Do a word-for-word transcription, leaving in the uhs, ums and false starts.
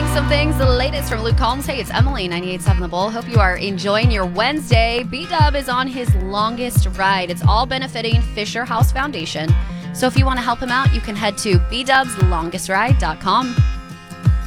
some things, the latest from Luke Combs. Hey, it's Emily, ninety-eight point seven The Bull. Hope you are enjoying your Wednesday. B-Dub is on his longest ride. It's all benefiting Fisher House Foundation. So if you want to help him out, you can head to b dubs longest ride dot com.